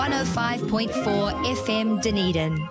105.4 FM Dunedin.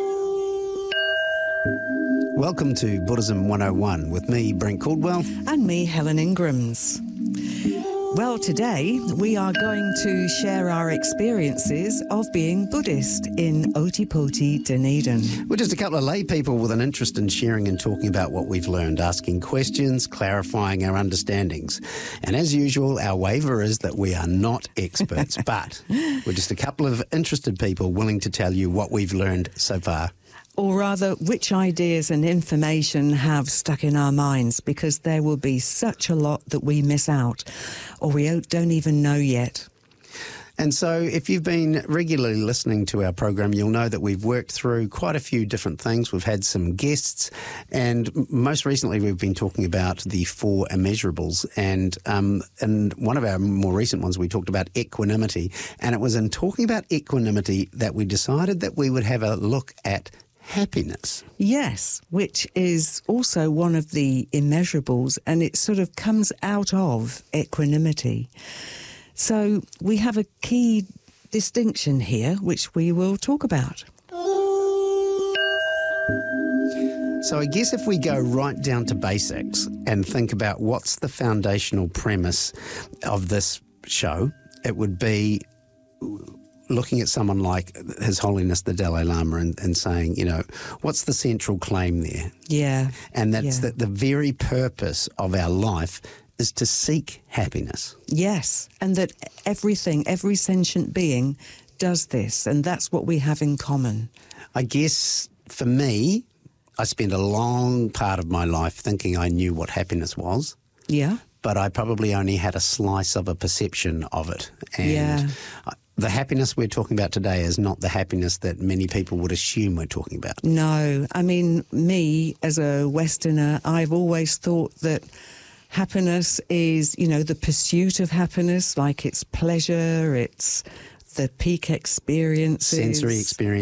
Welcome to Buddhism 101 with me, Brent Caldwell. And me, Helen Ingrams. Well, today we are going to share our experiences of being Buddhist in Otipoti, Dunedin. We're just a couple of lay people with an interest in sharing and talking about what we've learned, asking questions, clarifying our understandings. And as usual, our waiver is that we are not experts, but we're just a couple of interested people willing to tell you what we've learned so far. Or rather, which ideas and information have stuck in our minds, because there will be such a lot that we miss out, or we don't even know yet. And so if you've been regularly listening to our program, you'll know that we've worked through quite a few different things. We've had some guests, and most recently we've been talking about the four immeasurables. And in one of our more recent ones, we talked about equanimity. And it was in talking about equanimity that we decided that we would have a look at happiness. Yes, which is also one of the immeasurables, and it sort of comes out of equanimity. So we have a key distinction here, which we will talk about. So I guess if we go right down to basics and think about what's the foundational premise of this show, it would be looking at someone like His Holiness the Dalai Lama and saying, you know, what's the central claim there? Yeah. And that's that the very purpose of our life is to seek happiness. Yes, and that everything, every sentient being does this, and that's what we have in common. I guess for me, I spent a long part of my life thinking I knew what happiness was. Yeah. But I probably only had a slice of a perception of it. And the happiness we're talking about today is not the happiness that many people would assume we're talking about. No, I mean, me as a Westerner, I've always thought that happiness is, you know, the pursuit of happiness, like it's pleasure, it's the peak experiences. Sensory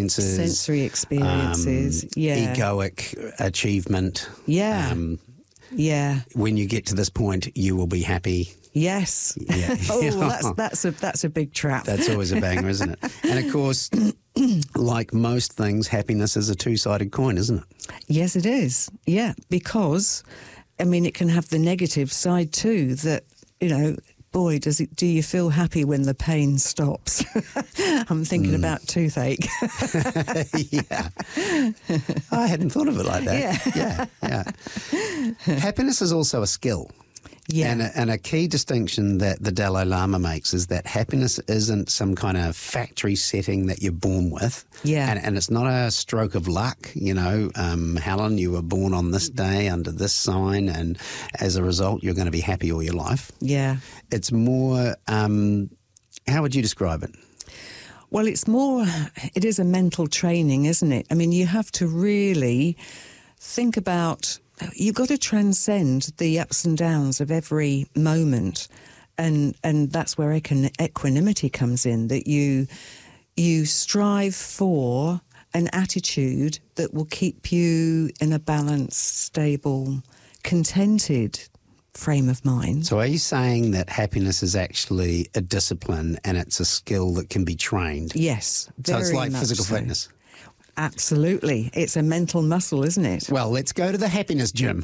experiences. Egoic achievement. Yeah. When you get to this point, you will be happy. Yes. Yeah. that's a big trap. That's always a banger, isn't it? And of course, like most things, happiness is a two-sided coin, isn't it? Yes, it is. Yeah, because, I mean, it can have the negative side too, that, you know, boy, do you feel happy when the pain stops? I'm thinking about toothache. Yeah. I hadn't thought of it like that. Yeah. Happiness is also a skill. Yeah. And a key distinction that the Dalai Lama makes is that happiness isn't some kind of factory setting that you're born with. Yeah. And it's not a stroke of luck, you know. Helen, you were born on this day under this sign, and as a result, you're going to be happy all your life. Yeah. It's more, how would you describe it? Well, it is a mental training, isn't it? I mean, you have to really think about, you've got to transcend the ups and downs of every moment. And that's where equanimity comes in, that you strive for an attitude that will keep you in a balanced, stable, contented frame of mind. So are you saying that happiness is actually a discipline and it's a skill that can be trained? Yes, So it's like much physical so. fitness? Absolutely. It's a mental muscle, isn't it? Well, let's go to the happiness gym.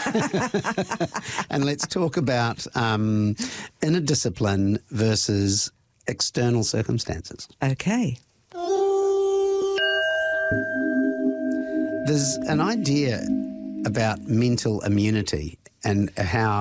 And let's talk about inner discipline versus external circumstances. Okay. There's an idea about mental immunity and how